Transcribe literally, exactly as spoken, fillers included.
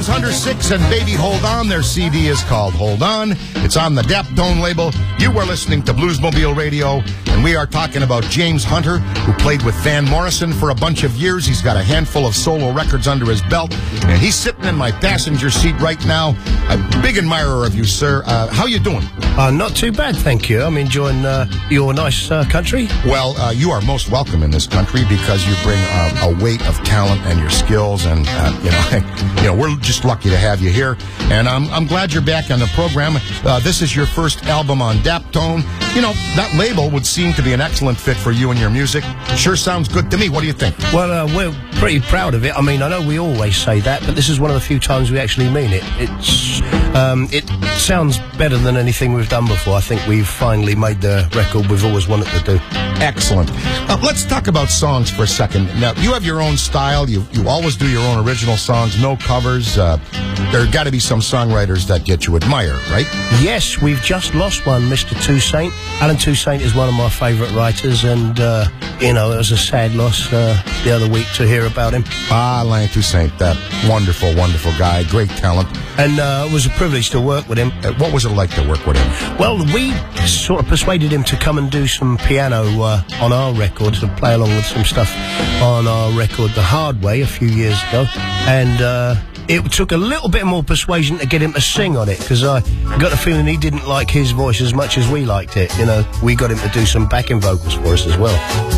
James Hunter six and Baby Hold On. Their C D is called Hold On. It's on the Daptone label. You are listening to Bluesmobile Radio, and we are talking about James Hunter, who played with Van Morrison for a bunch of years. He's got a handful of solo records under his belt, and he's sitting in my passenger seat right now. A big admirer of you, sir. Uh, how you doing? Uh, not too bad, thank you. I'm enjoying uh, your nice uh, country. Well, uh, you are most welcome in this country because you bring uh, a weight of talent and your skills, and uh, you know, you know, we're just lucky to have you here. And I'm I'm glad you're back on the program. Uh, this is your first album on Daptone. You know, that label would seem to be an excellent fit for you and your music. Sure sounds good to me. What do you think? Well, uh, we're pretty proud of it. I mean, I know we always say that, but this is one of the few times we actually mean it. It's um, it sounds better than anything we've done before. I think we've finally made the record we've always wanted to do. Excellent. Uh, let's talk about songs for a second. Now, you have your own style. You you always do your own original songs, no covers. Uh, there got to be some songwriters that get you admire, right? Yes, we've just lost one, Mister Toussaint. Alan Toussaint is one of my favourite writers, and, uh, you know, it was a sad loss uh, the other week to hear about him. Ah, Alan Toussaint, that wonderful, wonderful guy, great talent. And uh, it was a privilege to work with him. Uh, what was it like to work with him? Well, we sort of persuaded him to come and do some piano uh, on our record, to play along with some stuff on our record, The Hard Way, a few years ago. And uh, it took a little bit more persuasion to get him to sing on it, because I got the feeling he didn't like his voice as much as we liked it. You know, we got him to do some backing vocals for us as well.